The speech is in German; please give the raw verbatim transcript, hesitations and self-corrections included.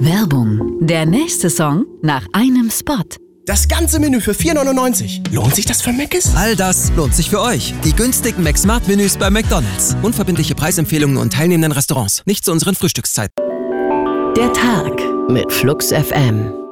Werbung. Der nächste Song nach einem Spot. Das ganze Menü für vier neunundneunzig. Lohnt sich das für Mc's? All das lohnt sich für euch. Die günstigen McSmart-Menüs bei McDonald's. Unverbindliche Preisempfehlungen und teilnehmenden Restaurants. Nicht zu unseren Frühstückszeiten. Der Tag mit Flux F M.